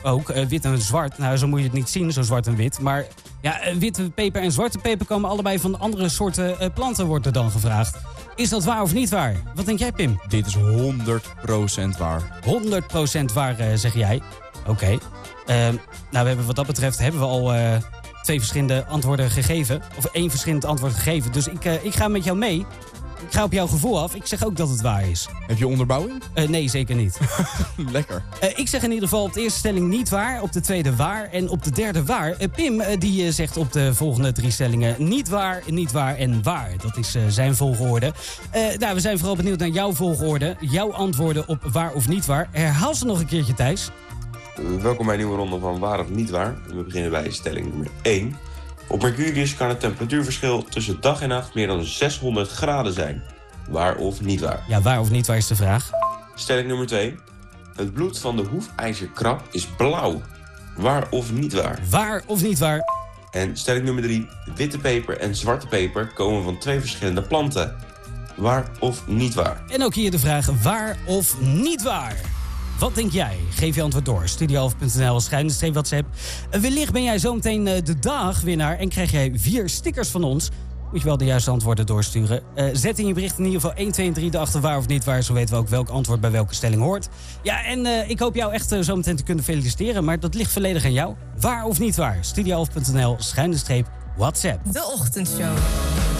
ook. Wit en zwart. Nou, zo moet je het niet zien, zo zwart en wit. Maar ja, witte peper en zwarte peper komen allebei van andere soorten planten, wordt er dan gevraagd. Is dat waar of niet waar? Wat denk jij, Pim? Dit is 100% waar. 100% waar, zeg jij. Oké. Nou, we hebben wat dat betreft hebben we al 2 verschillende antwoorden gegeven. Of 1 verschillend antwoord gegeven. Dus ik ga met jou mee. Ik ga op jouw gevoel af. Ik zeg ook dat het waar is. Heb je onderbouwing? Nee, zeker niet. Lekker. Ik zeg in ieder geval op de eerste stelling niet waar. Op de tweede waar. En op de derde waar. Pim die zegt op de volgende 3 stellingen niet waar en waar. Dat is zijn volgorde. Nou, we zijn vooral benieuwd naar jouw volgorde. Jouw antwoorden op waar of niet waar. Herhaal ze nog een keertje, Thijs. Welkom bij een nieuwe ronde van waar of niet waar. We beginnen bij stelling nummer 1. Op Mercurius kan het temperatuurverschil tussen dag en nacht meer dan 600 graden zijn. Waar of niet waar? Ja, waar of niet waar is de vraag. Stelling nummer 2. Het bloed van de hoefijzerkrab is blauw. Waar of niet waar? Waar of niet waar? En stelling nummer 3. Witte peper en zwarte peper komen van 2 verschillende planten. Waar of niet waar? En ook hier de vraag waar of niet waar? Wat denk jij? Geef je antwoord door. Studioalf.nl, _ WhatsApp. Wellicht ben jij zometeen de dagwinnaar en krijg jij 4 stickers van ons. Moet je wel de juiste antwoorden doorsturen. Zet in je bericht in ieder geval 1, 2 en 3 erachter waar of niet waar. Zo weten we ook welk antwoord bij welke stelling hoort. Ja, en ik hoop jou echt zometeen te kunnen feliciteren. Maar dat ligt volledig aan jou. Waar of niet waar? Studioalf.nl, _ WhatsApp. De Ochtendshow.